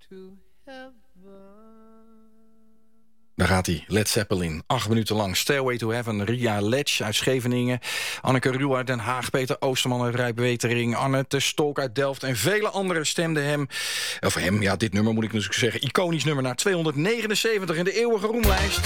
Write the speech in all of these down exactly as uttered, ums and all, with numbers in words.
to heaven. Daar gaat hij, Led Zeppelin. Acht minuten lang. Stairway to Heaven. Ria Letch uit Scheveningen. Anneke Ruw uit Den Haag. Peter Oosterman uit Rijpwetering. Annette Stolk uit Delft. En vele anderen stemden hem... Of hem, ja, dit nummer moet ik natuurlijk zeggen. Iconisch nummer naar tweehonderdnegenenzeventig in de eeuwige roemlijst.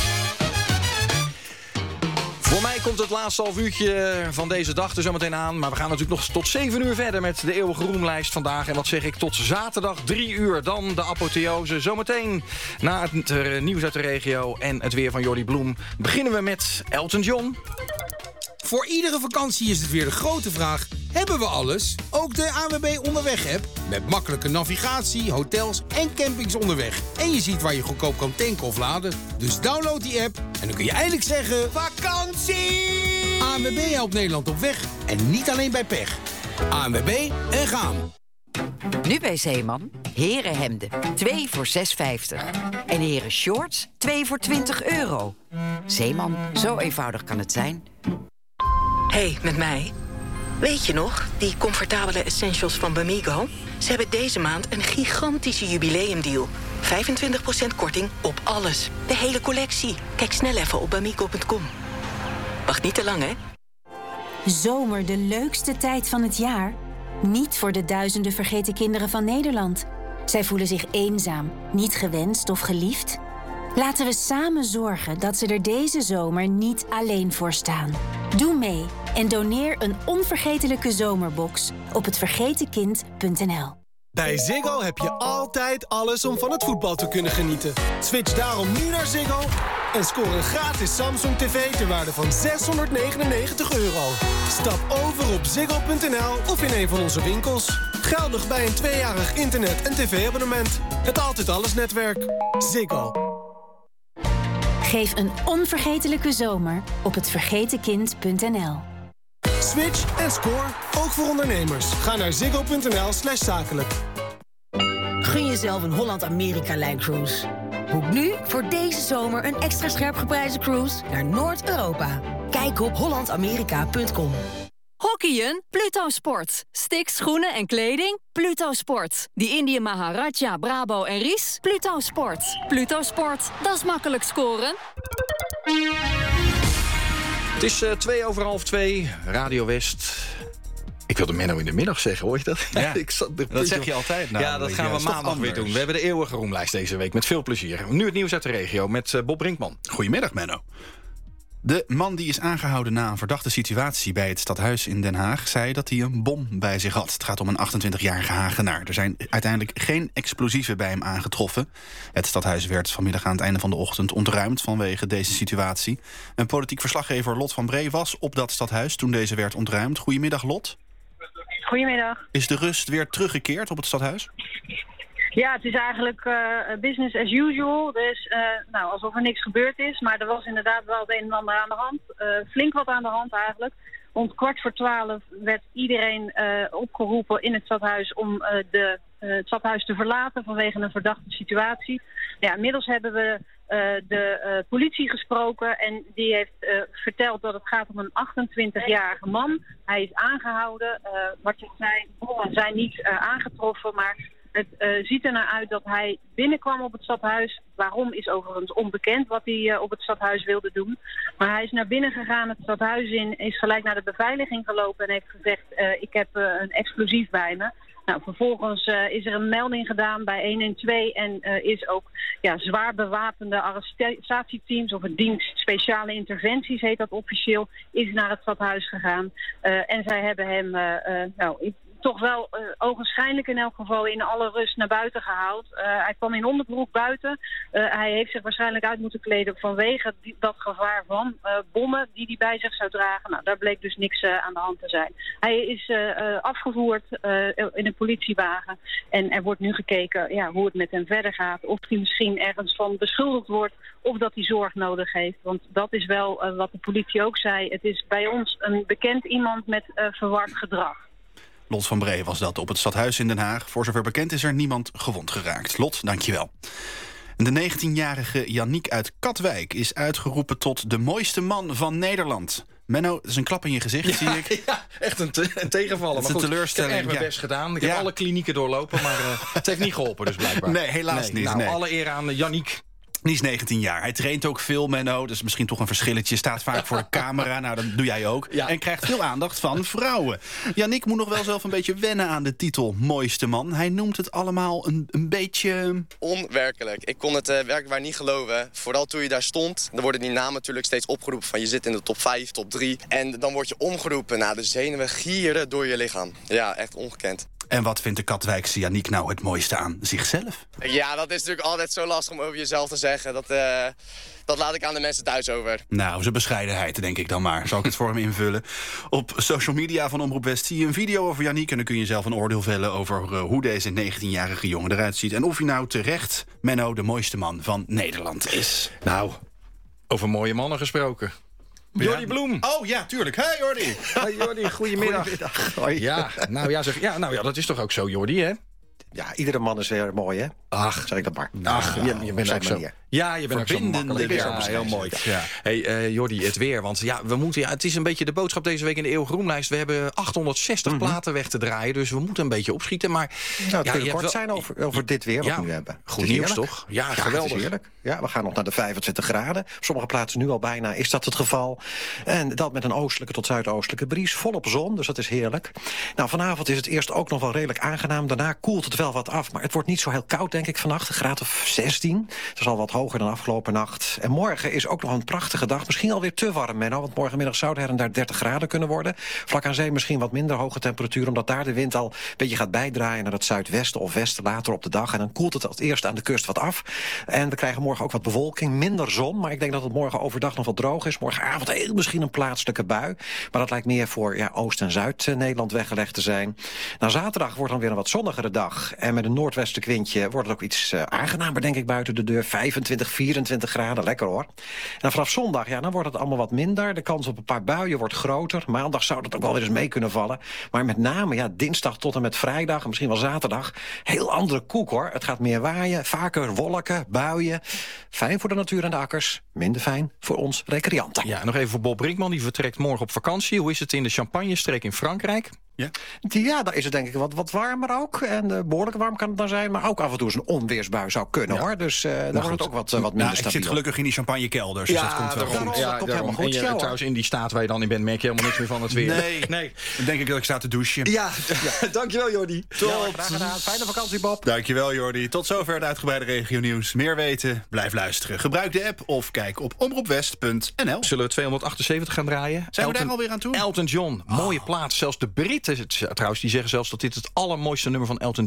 Voor mij komt het laatste half uurtje van deze dag er zometeen aan. Maar we gaan natuurlijk nog tot zeven uur verder met de eeuwige roemlijst vandaag. En wat zeg ik, tot zaterdag drie uur. Dan de apotheose. Zometeen na het uh, nieuws uit de regio en het weer van Jordi Bloem... beginnen we met Elton John. Voor iedere vakantie is het weer de grote vraag: hebben we alles? Ook de A N W B Onderweg-app. Met makkelijke navigatie, hotels en campings onderweg. En je ziet waar je goedkoop kan tanken of laden. Dus download die app en dan kun je eindelijk zeggen: vakantie! A N W B helpt Nederland op weg. En niet alleen bij pech. A N W B en gaan. Nu bij Zeeman. Herenhemden. twee voor zes vijftig. En heren shorts. twee voor twintig euro. Zeeman. Zo eenvoudig kan het zijn. Hey, met mij. Weet je nog, die comfortabele essentials van Bamigo? Ze hebben deze maand een gigantische jubileumdeal. vijfentwintig procent korting op alles. De hele collectie. Kijk snel even op bamigo punt com. Wacht niet te lang, hè? Zomer, de leukste tijd van het jaar? Niet voor de duizenden vergeten kinderen van Nederland. Zij voelen zich eenzaam, niet gewenst of geliefd. Laten we samen zorgen dat ze er deze zomer niet alleen voor staan. Doe mee en doneer een onvergetelijke zomerbox op het vergeten kind punt n l. Bij Ziggo heb je altijd alles om van het voetbal te kunnen genieten. Switch daarom nu naar Ziggo en scoor een gratis Samsung tv ter waarde van zeshonderdnegenennegentig euro. Stap over op ziggo punt n l of in een van onze winkels. Geldig bij een tweejarig internet- en tv-abonnement. Het Altijd Alles netwerk. Ziggo. Geef een onvergetelijke zomer op het vergeten kind punt n l. Switch en score, ook voor ondernemers. Ga naar ziggo punt n l slash zakelijk. Gun jezelf een Holland-Amerika-lijncruise. Boek nu voor deze zomer een extra scherp geprijsde cruise naar Noord-Europa. Kijk op holland amerika punt com. Hockeyen? Pluto Sport. Sticks, schoenen en kleding? Pluto Sport. Die Indië Maharaja, Brabo en Ries? Pluto Sport. Pluto Sport, dat is makkelijk scoren. Het is uh, twee over half twee, Radio West. Ik wilde Menno in de middag zeggen, hoor je dat? Ja, ik zat de dat zeg je altijd. Nou, ja, dat gaan we maandag weer doen. We hebben de eeuwige roemlijst deze week, met veel plezier. Nu het nieuws uit de regio met uh, Bob Brinkman. Goedemiddag, Menno. De man die is aangehouden na een verdachte situatie bij het stadhuis in Den Haag zei dat hij een bom bij zich had. Het gaat om een achtentwintigjarige Hagenaar. Er zijn uiteindelijk geen explosieven bij hem aangetroffen. Het stadhuis werd vanmiddag aan het einde van de ochtend ontruimd vanwege deze situatie. Een politiek verslaggever, Lot van Bree, was op dat stadhuis toen deze werd ontruimd. Goedemiddag, Lot. Goedemiddag. Is de rust weer teruggekeerd op het stadhuis? Ja, het is eigenlijk uh, business as usual. Dus uh, nou, alsof er niks gebeurd is. Maar er was inderdaad wel het een en ander aan de hand. Uh, flink wat aan de hand eigenlijk. Om kwart voor twaalf werd iedereen uh, opgeroepen in het stadhuis om uh, de, uh, het stadhuis te verlaten vanwege een verdachte situatie. Ja, inmiddels hebben we uh, de uh, politie gesproken en die heeft uh, verteld dat het gaat om een achtentwintigjarige man. Hij is aangehouden. Uh, wat je zei, bommen zijn niet uh, aangetroffen, maar het uh, ziet er naar uit dat hij binnenkwam op het stadhuis. Waarom is overigens onbekend wat hij uh, op het stadhuis wilde doen. Maar hij is naar binnen gegaan, het stadhuis in, is gelijk naar de beveiliging gelopen en heeft gezegd, uh, ik heb uh, een explosief bij me. Nou, vervolgens uh, is er een melding gedaan bij honderdtwaalf en uh, is ook ja, zwaar bewapende arrestatieteams, of het dienst speciale interventies heet dat officieel, is naar het stadhuis gegaan. Uh, en zij hebben hem uh, uh, nou, toch wel uh, ogenschijnlijk in elk geval in alle rust naar buiten gehaald. Uh, hij kwam in onderbroek buiten. Uh, hij heeft zich waarschijnlijk uit moeten kleden vanwege die, dat gevaar van uh, bommen die hij bij zich zou dragen. Nou, daar bleek dus niks uh, aan de hand te zijn. Hij is uh, uh, afgevoerd uh, in een politiewagen en er wordt nu gekeken ja, hoe het met hem verder gaat. Of hij misschien ergens van beschuldigd wordt of dat hij zorg nodig heeft. Want dat is wel uh, wat de politie ook zei. Het is bij ons een bekend iemand met uh, verward gedrag. Lot van Bree was dat op het stadhuis in Den Haag. Voor zover bekend is er niemand gewond geraakt. Lot, dankjewel. De negentienjarige Yannick uit Katwijk is uitgeroepen tot de mooiste man van Nederland. Menno, dat is een klap in je gezicht, Ja, zie ik. ja, echt een, te, een tegenvaller. Het is Maar een goed, teleurstelling, Ik heb erg mijn ja. best gedaan. Ik Ja. heb alle klinieken doorlopen, maar uh, het heeft niet geholpen dus blijkbaar. Nee, helaas niet, Nou, nee. alle eer aan uh, Yannick. Die is negentien jaar. Hij traint ook veel, Menno. Dus misschien toch een verschilletje. Staat vaak voor de camera. Nou, dat doe jij ook. Ja. En krijgt veel aandacht van vrouwen. Yannick moet nog wel zelf een beetje wennen aan de titel Mooiste Man. Hij noemt het allemaal een, een beetje... Onwerkelijk. Ik kon het uh, werkelijk waar niet geloven. Vooral toen je daar stond. Dan worden die namen natuurlijk steeds opgeroepen van je zit in de top vijf, top drie. En dan word je omgeroepen. Nou, de zenuwen gieren door je lichaam. Ja, echt ongekend. En wat vindt de Katwijkse Yannick nou het mooiste aan zichzelf? Ja, dat is natuurlijk altijd zo lastig om over jezelf te zeggen. Dat, uh, dat laat ik aan de mensen thuis over. Nou, zijn bescheidenheid, denk ik dan maar. Zal ik het voor hem invullen? Op social media van Omroep West zie je een video over Yannick... en dan kun je zelf een oordeel vellen over uh, hoe deze negentienjarige jongen eruit ziet... en of hij nou terecht, Menno, de mooiste man van Nederland is. Nou, over mooie mannen gesproken. Jordi Ja. Bloem. Oh ja, tuurlijk. Hey Jordi. Hey Jordi, goedemiddag. Goedemiddag. Hoi. Ja, nou ja, zeg, ja, nou ja, dat is toch ook zo, Jordi, hè? Ja, iedere man is weer mooi, hè? Ach, Zeg ik dat maar. ach, je, je bent op ook zo'n zo. Ja, je bent ook zo Verbindende makkelijk. Ja, beschrijving. heel mooi. Ja. Hey, uh, Jordi, het weer. Want ja, we moeten, ja, het is een beetje de boodschap deze week in de Eeuw Groenlijst. We hebben achthonderdzestig Mm-hmm. platen weg te draaien. Dus we moeten een beetje opschieten. Maar Nou, het ja, kan je kort hebt wel- zijn over, over dit weer wat Ja, we nu hebben. goed Het is nieuws, heerlijk. toch? Ja, Ja, geweldig. Het is heerlijk. Ja, we gaan nog naar de vijfentwintig graden. Op sommige plaatsen nu al bijna is dat het geval. En dat met een oostelijke tot zuidoostelijke bries. Volop zon, dus dat is heerlijk. Nou, vanavond is het eerst ook nog wel redelijk aangenaam. Daarna koelt het wel wat af. Maar het wordt niet zo heel koud, denk ik, vannacht. Een graad of zestien. Dat is al wat hoger dan afgelopen nacht. En morgen is ook nog een prachtige dag. Misschien alweer te warm, Menno. Want morgenmiddag zou het her en daar dertig graden kunnen worden. Vlak aan zee misschien wat minder hoge temperatuur. Omdat daar de wind al een beetje gaat bijdraaien naar het zuidwesten of westen later op de dag. En dan koelt het als eerst aan de kust wat af. En we krijgen morgen ook wat bewolking. Minder zon, maar ik denk dat het morgen overdag nog wat droog is. Morgenavond heel misschien een plaatselijke bui. Maar dat lijkt meer voor ja, Oost- en Zuid-Nederland weggelegd te zijn. Nou, zaterdag wordt dan weer een wat zonnigere dag. En met een noordwestelijk windje wordt het ook iets uh, aangenamer, denk ik, buiten de deur. vijfentwintig, vierentwintig graden, lekker hoor. En dan vanaf zondag, ja, dan wordt het allemaal wat minder. De kans op een paar buien wordt groter. Maandag zou dat ook wel weer eens mee kunnen vallen. Maar met name, ja, dinsdag tot en met vrijdag, en misschien wel zaterdag, heel andere koek hoor. Het gaat meer waaien, vaker wolken, buien. Fijn voor de natuur en de akkers, minder fijn voor ons recreanten. Ja, nog even voor Bob Brinkman, die vertrekt morgen op vakantie. Hoe is het in de Champagne-streek in Frankrijk? Ja. Ja, daar is het denk ik wat, wat warmer ook. En uh, behoorlijk warm kan het dan zijn. Maar ook af en toe eens een onweersbui zou kunnen, Ja. hoor. Dus uh, dan wordt het ook wat, uh, wat minder Nou, ik stabiel. zit gelukkig in die champagnekelder, dus dat komt wel daarom. goed. Ja, dat komt helemaal goed. En je, Ja, hoor. trouwens, in die staat waar je dan in bent, merk je helemaal niks meer van het weer. Nee, nee. Dan denk ik dat ik sta te douchen. Ja, ja. Dankjewel Jordi. Ja, graag gedaan. Fijne vakantie, Bob. Dankjewel, Jordi. Tot zover het uitgebreide regionieuws. Meer weten? Blijf luisteren. Gebruik de app of kijk op omroepwest punt n l. Zullen we tweehonderdachtenzeventig gaan draaien? Zijn we daar alweer aan toe? Elton John, mooie plaat. Zelfs de Britten, trouwens, die zeggen zelfs dat dit het allermooiste nummer van Elton